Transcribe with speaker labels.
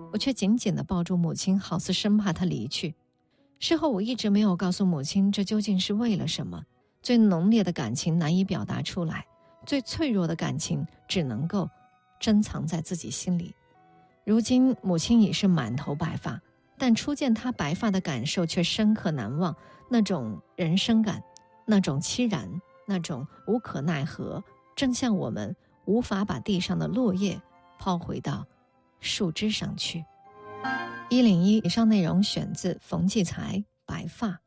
Speaker 1: 我却紧紧地抱住母亲，好似生怕她离去。事后我一直没有告诉母亲这究竟是为了什么。最浓烈的感情难以表达出来，最脆弱的感情只能够珍藏在自己心里。如今母亲已是满头白发，但初见她白发的感受却深刻难忘，那种人生感，那种凄然，那种无可奈何，正像我们无法把地上的落叶抛回到树枝上去。101以上内容选自冯骥才《白发》。